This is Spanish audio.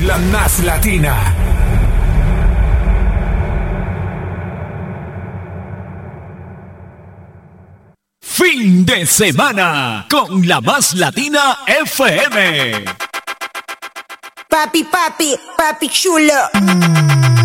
la más latina. Fin de semana con la más latina FM. Papi, papi, papi chulo.